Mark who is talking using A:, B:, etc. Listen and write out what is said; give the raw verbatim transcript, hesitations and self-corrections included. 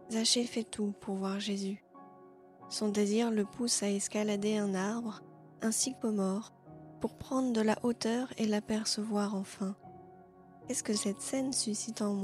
A: Zachée fait tout pour voir Jésus. Son désir le pousse à escalader un arbre, un sycomore, pour prendre de la hauteur et l'apercevoir enfin. Qu'est-ce que cette scène suscite en moi ?